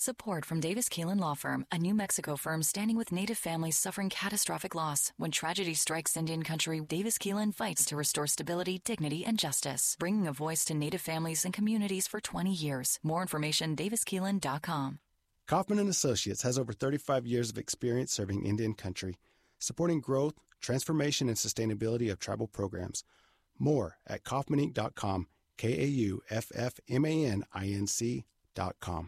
Support from Davis Keelan Law Firm, a New Mexico firm standing with Native families suffering catastrophic loss. When tragedy strikes Indian country, Davis Keelan fights to restore stability, dignity, and justice, bringing a voice to Native families and communities for 20 years. More information, daviskeelan.com. Kaufman & Associates has over 35 years of experience serving Indian country, supporting growth, transformation, and sustainability of tribal programs. More at kaufmaninc.com, KAUFFMANINC.com.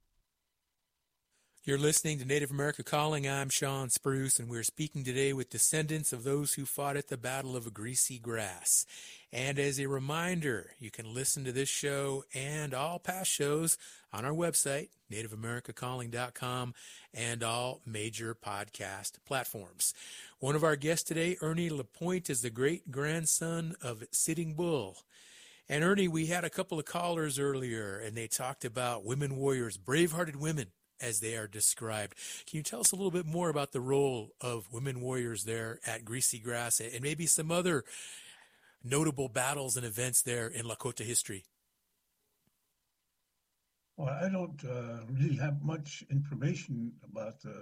You're listening to Native America Calling. I'm Sean Spruce, and we're speaking today with descendants of those who fought at the Battle of Greasy Grass. And as a reminder, you can listen to this show and all past shows on our website, nativeamericacalling.com, and all major podcast platforms. One of our guests today, Ernie Lapointe, is the great-grandson of Sitting Bull. And Ernie, we had a couple of callers earlier, and they talked about women warriors, brave-hearted women, as they are described. Can you tell us a little bit more about the role of women warriors there at Greasy Grass and maybe some other notable battles and events there in Lakota history? Well, I don't really have much information about the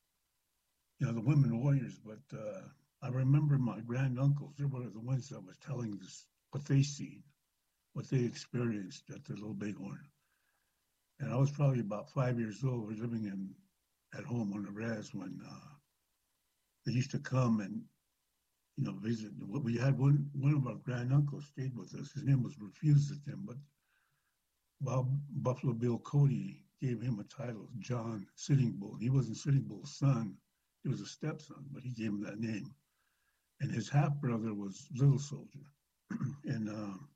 women warriors, but I remember my granduncles. They were the ones that was telling us what they seen, what they experienced at the Little Bighorn. And I was probably about 5 years old. We were living at home on the res when they used to come and, visit. We had one of our granduncles stayed with us. His name was Refused at them, but while Buffalo Bill Cody gave him a title, John Sitting Bull. He wasn't Sitting Bull's son. He was a stepson, but he gave him that name. And his half-brother was Little Soldier. And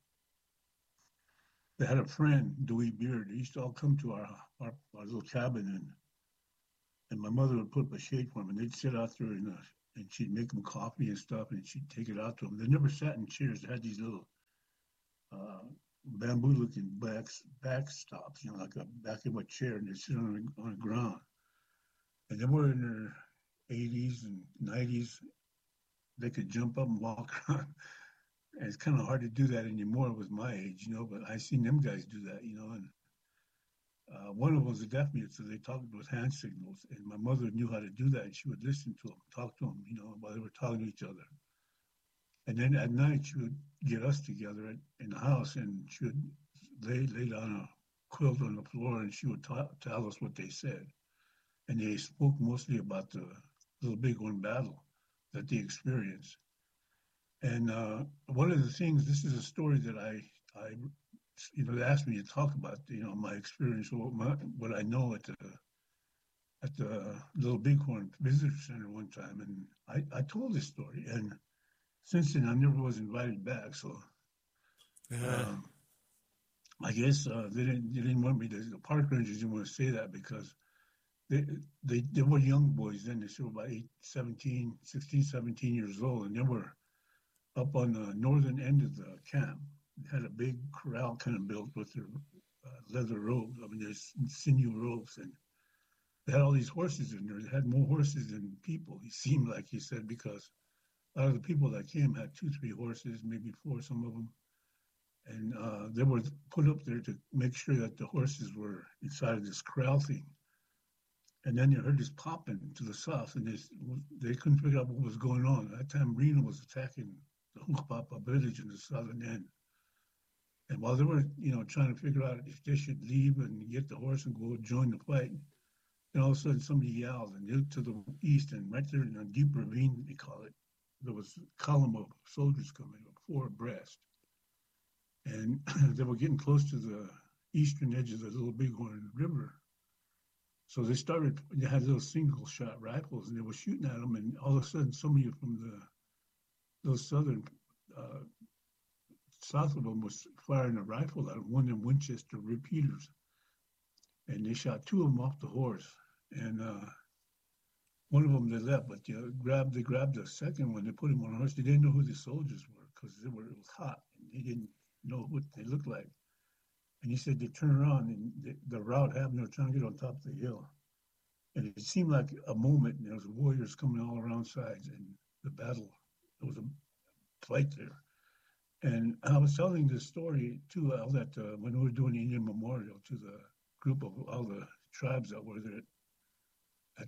they had a friend, Dewey Beard. They used to all come to our little cabin, and my mother would put up a shade for them, and they'd sit out there, and she'd make them coffee and stuff, and she'd take it out to them. They never sat in chairs. They had these little bamboo-looking backstops, like a back of a chair, and they'd sit on the ground. And they were in their 80s and 90s. They could jump up and walk around. And it's kind of hard to do that anymore with my age, but I seen them guys do that, and one of them was a deaf mute, so they talked with hand signals, and my mother knew how to do that, and she would listen to them, talk to them, while they were talking to each other. And then at night, she would get us together in the house, and she would lay down a quilt on the floor, and she would tell us what they said. And they spoke mostly about the Little Bighorn battle that they experienced. And one of the things, this is a story that they asked me to talk about, my experience, what I know at the Little Bighorn Visitor Center one time. And I told this story. And since then, I never was invited back. So I guess they didn't want me to, the park rangers didn't want to say that because they were young boys then. They were about 16, 17 years old. And they were up on the northern end of the camp. They had a big corral kind of built with their leather robes. There's sinew ropes, and they had all these horses in there. They had more horses than people, it seemed like, he said, because a lot of the people that came had 2-3 horses, maybe 4, some of them. And they were put up there to make sure that the horses were inside of this corral thing. And then they heard this popping to the south, and they couldn't figure out what was going on. At that time, Reno was attacking the Hunkpapa village in the southern end. And while they were, trying to figure out if they should leave and get the horse and go join the fight, then all of a sudden somebody yelled, and they looked to the east, and right there in a deep ravine, they call it, there was a column of soldiers coming up, 4 abreast. And they were getting close to the eastern edge of the Little Bighorn River. So they had little single-shot rifles, and they were shooting at them, and all of a sudden somebody from those southern, south of them was firing a rifle at them, one of them Winchester repeaters. And they shot 2 of them off the horse. And one of them they left, but they grabbed the second one, they put him on a horse. They didn't know who the soldiers were because it was hot, and they didn't know what they looked like. And he said they turned around, and the route happened, they were trying to get on top of the hill. And it seemed like a moment, and there was warriors coming all around sides, and the battle, there was a fight there. And I was telling this story too, that when we were doing the Indian Memorial to the group of all the tribes that were there at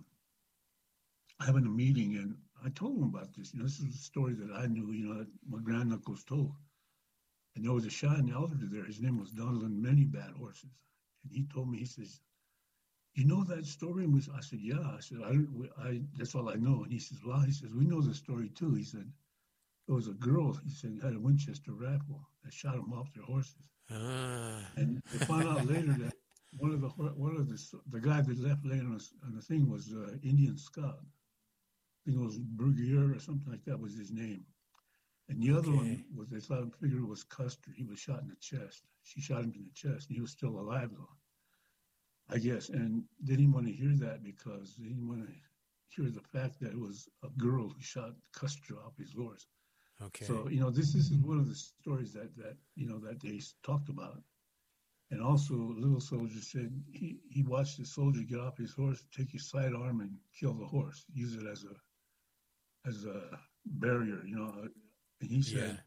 having a meeting, and I told them about this. This is a story that I knew, that my granduncles told. And there was a Cheyenne elder there. His name was Donovan Many Bad Horses. And he told me, he says, "You know that story?" And I said, "Yeah." I said, I that's all I know. And he says, "Well," he says, "we know the story too." He said, "There was a girl," he said, had a Winchester rifle that shot them off their horses. And they found out later that one of the guy that left laying on the thing was Indian Scout. I think it was Brugier or something like that was his name. And the other one was, they thought, figured it was Custer. He was shot in the chest. She shot him in the chest, and he was still alive, though, I guess. And they didn't want to hear that because they didn't want to hear the fact that it was a girl who shot Custer off his horse. Okay. So, this is one of the stories that they talked about. And also, Little Soldier said he watched the soldier get off his horse, take his sidearm and kill the horse, use it as a barrier, And he said,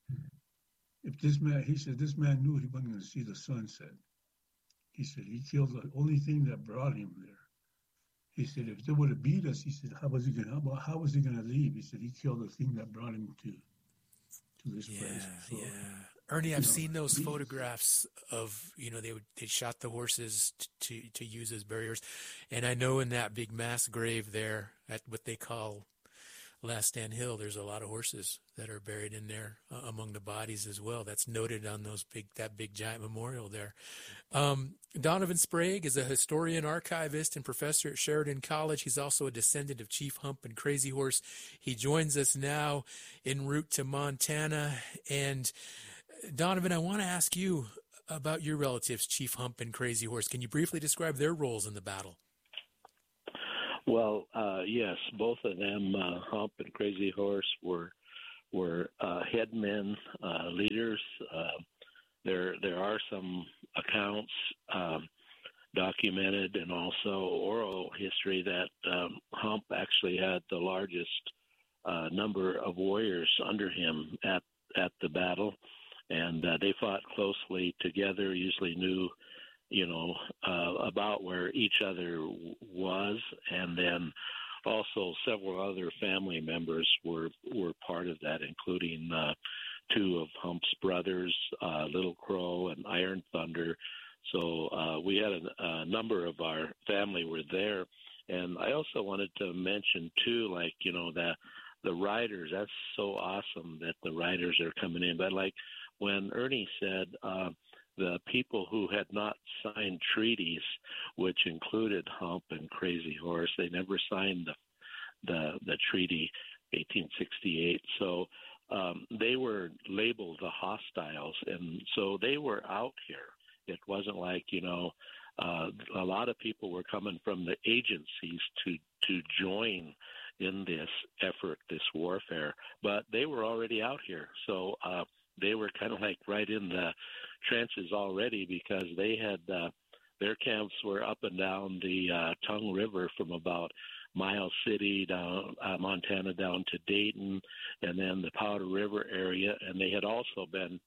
this man knew he wasn't going to see the sunset. He said he killed the only thing that brought him there. He said if they would have beat us, he said, how was he going to leave? He said he killed the thing that brought him to this place. So, Ernie, I've seen those photographs of, they shot the horses to use as barriers. And I know in that big mass grave there at what they call Last Stand Hill, there's a lot of horses that are buried in there among the bodies as well. That's noted on that big giant memorial there. Donovan Sprague is a historian, archivist, and professor at Sheridan College. He's also a descendant of Chief Hump and Crazy Horse. He joins us now en route to Montana. And Donovan, I want to ask you about your relatives, Chief Hump and Crazy Horse. Can you briefly describe their roles in the battle? Well, yes, both of them, Hump and Crazy Horse, were headmen, leaders. There are some accounts documented and also oral history that Hump actually had the largest number of warriors under him at the battle, and they fought closely together. Usually knew about where each other was, and then also several other family members were part of that, including two of Hump's brothers, Little Crow and Iron Thunder. So we had a number of our family were there. And I also wanted to mention, too, the riders. That's so awesome that the riders are coming in. But like when Ernie said, the people who had not signed treaties, which included Hump and Crazy Horse, they never signed the treaty, 1868. So they were labeled the hostiles, and so they were out here. It wasn't like, a lot of people were coming from the agencies to join in this effort, this warfare, but they were already out here. So they were kind of like right in the trenches already, because they had their camps were up and down the Tongue River from about Miles City down Montana down to Dayton, and then the Powder River area, and they had also been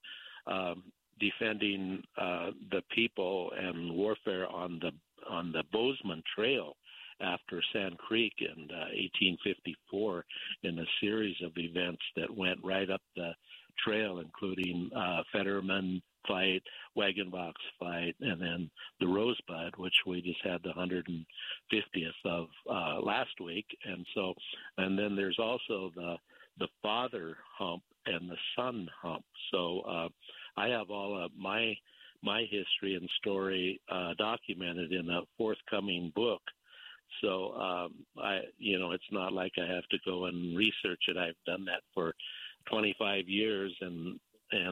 defending the people and warfare on the Bozeman Trail after Sand Creek in 1854, in a series of events that went right up the trail, including Fetterman fight, Wagon Box fight, and then the Rosebud, which we just had the 150th of last week. And then there's also the father Hump and the son Hump. So I have all of my history and story documented in a forthcoming book. So it's not like I have to go and research it. I've done that for 25 years, and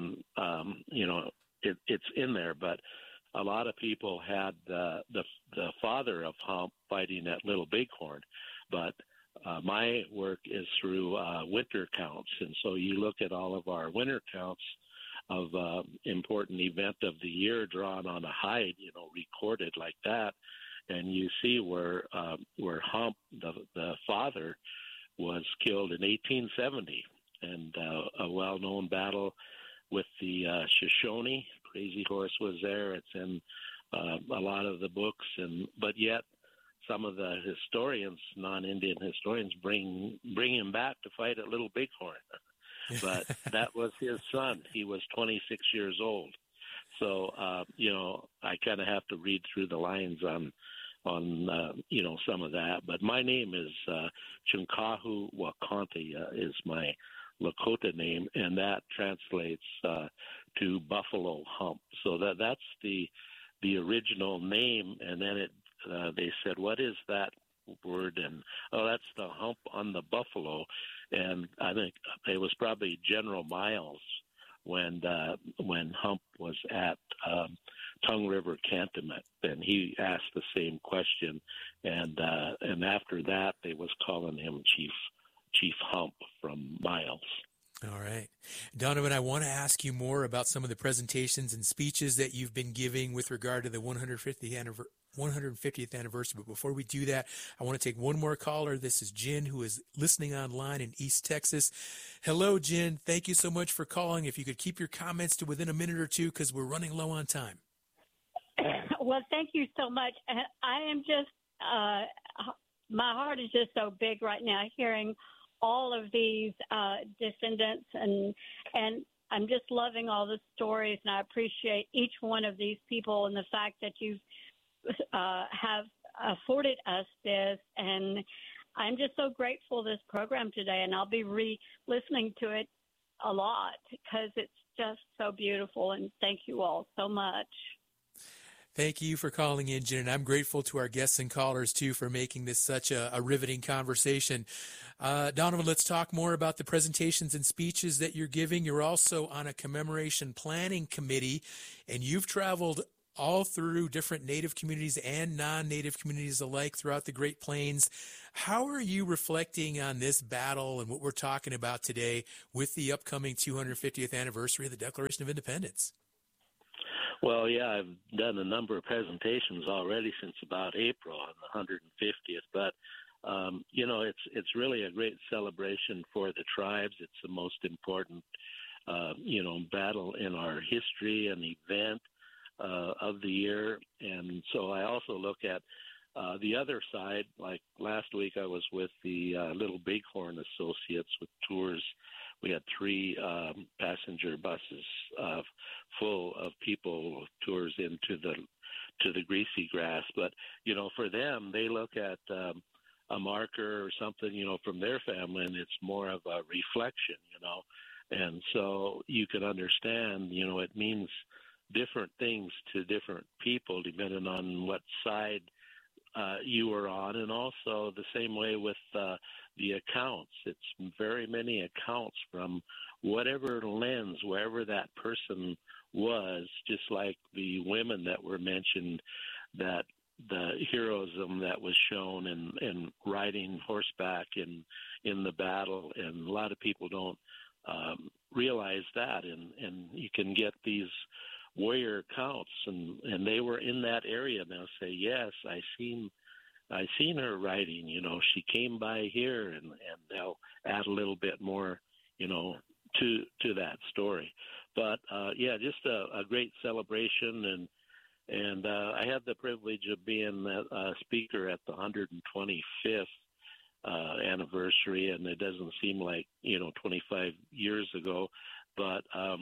it's in there. But a lot of people had the father of Hump fighting at Little Bighorn, but my work is through winter counts, and so you look at all of our winter counts of important event of the year drawn on a hide, recorded like that, and you see where Hump, the father, was killed in 1870, and a well-known battle with the Shoshone. Crazy Horse was there. It's in a lot of the books, but yet some of the historians, non-Indian historians, bring him back to fight at Little Bighorn. But that was his son. He was 26 years old. So, I kind of have to read through the lines on some of that. But my name is Chunkahu Wakonti is my Lakota name, and that translates to Buffalo Hump. So that's the original name, and then they said, what is that word? And that's the hump on the buffalo. And I think it was probably General Miles when Hump was at Tongue River Cantonment, and he asked the same question, and after that they was calling him Chief Hump from Miles. All right. Donovan, I want to ask you more about some of the presentations and speeches that you've been giving with regard to the 150th anniversary. But before we do that, I want to take one more caller. This is Jen, who is listening online in East Texas. Hello, Jen. Thank you so much for calling. If you could keep your comments to within a minute or two, because we're running low on time. Well, thank you so much. I am just, my heart is just so big right now hearing all of these descendants, and I'm just loving all the stories, and I appreciate each one of these people and the fact that you have afforded us this, and I'm just so grateful this program today, and I'll be re-listening to it a lot because it's just so beautiful, and thank you all so much. Thank you for calling in, Jen, and I'm grateful to our guests and callers, too, for making this such a riveting conversation. Donovan, let's talk more about the presentations and speeches that you're giving. You're also on a commemoration planning committee, and you've traveled all through different Native communities and non-Native communities alike throughout the Great Plains. How are you reflecting on this battle and what we're talking about today with the upcoming 250th anniversary of the Declaration of Independence? Well, yeah, I've done a number of presentations already since about April on the 150th, but it's really a great celebration for the tribes. It's the most important, battle in our history and event of the year. And so I also look at the other side. Like last week, I was with the Little Bighorn Associates with tours. We had 3 passenger buses full of people, tours into the Greasy Grass. But for them, they look at a marker or something, from their family, and it's more of a reflection, And so you can understand, it means different things to different people depending on what side you were on, and also the same way with the accounts. It's very many accounts from whatever lens, wherever that person was, just like the women that were mentioned, that the heroism that was shown in riding horseback in the battle, and a lot of people don't realize that, and you can get these warrior accounts, and they were in that area, and they'll say, yes, I seen her riding, she came by here, and they'll add a little bit more, to that story. But just a great celebration, and I had the privilege of being a speaker at the 125th anniversary, and it doesn't seem like 25 years ago. But I'm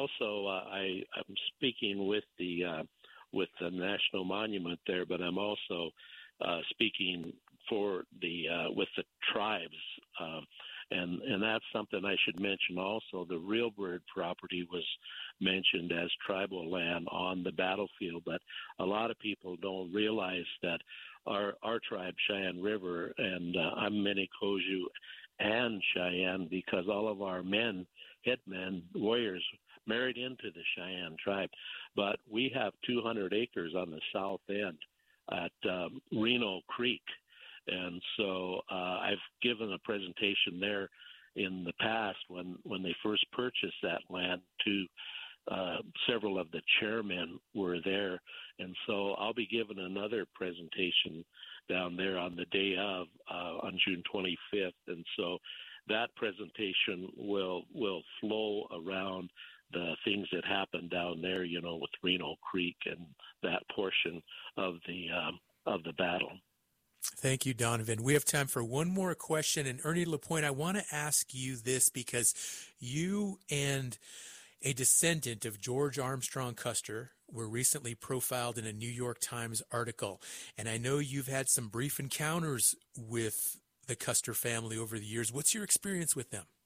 speaking with the National Monument there, but I'm also speaking for with the tribes, and that's something I should mention also. The Reelbird property was mentioned as tribal land on the battlefield, but a lot of people don't realize that our tribe, Cheyenne River, and I'm Minikoju and Cheyenne, because all of our headmen, warriors, married into the Cheyenne tribe. But we have 200 acres on the south end at Reno Creek. And so I've given a presentation there in the past when they first purchased that land to several of the chairmen were there. And so I'll be giving another presentation down there on the day of, on June 25th. And so that presentation will flow around the things that happened down there, with Reno Creek and that portion of the battle. Thank you, Donovan. We have time for one more question. And Ernie LaPointe, I want to ask you this because you and a descendant of George Armstrong Custer were recently profiled in a New York Times article. And I know you've had some brief encounters with the Custer family over the years. What's your experience with them?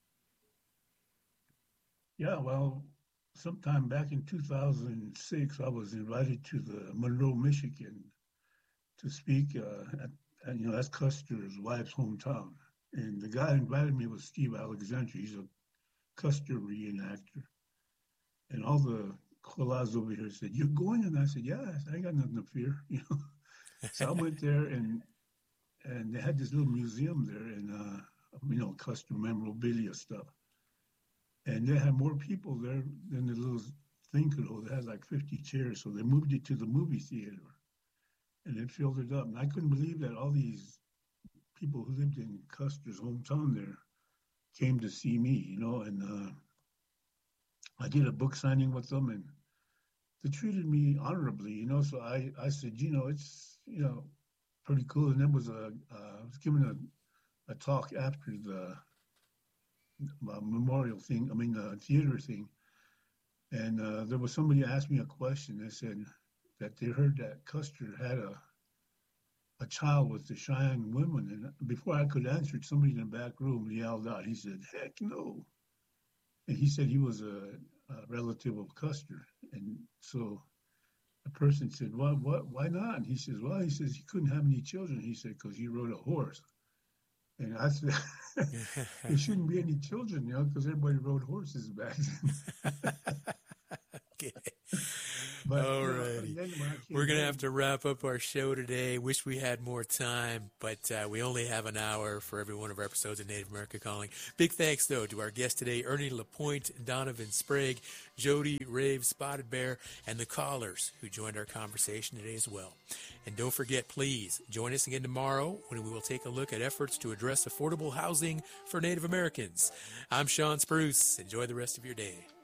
Yeah, well, sometime back in 2006, I was invited to the Monroe, Michigan to speak that's Custer's wife's hometown. And the guy who invited me was Steve Alexander. He's a Custer reenactor. And all the kolas over here said, "You're going?" And I said, "Yeah, I got nothing to fear." So I went there, and they had this little museum there, and Custer memorabilia stuff. And they had more people there than the little thing could hold. It had like 50 chairs, so they moved it to the movie theater, and it filled it up. And I couldn't believe that all these people who lived in Custer's hometown there came to see me, and I did a book signing with them, and they treated me honorably, So I said, it's pretty cool. And then I was given a talk after the memorial thing. The theater thing, and there was somebody asked me a question. They said that they heard that Custer had a child with the Cheyenne women, and before I could answer it, somebody in the back room yelled out. He said, "Heck no!" And he said he was a relative of Custer. And so the person said, why not? And he says, he couldn't have any children. He said, because he rode a horse. And I said, there shouldn't be any children, because everybody rode horses back then. Okay. But, all righty. We're going to have to wrap up our show today. Wish we had more time, but we only have an hour for every one of our episodes of Native America Calling. Big thanks, though, to our guests today, Ernie LaPointe, Donovan Sprague, Jody Rave, Spotted Bear, and the callers who joined our conversation today as well. And don't forget, please, join us again tomorrow when we will take a look at efforts to address affordable housing for Native Americans. I'm Sean Spruce. Enjoy the rest of your day.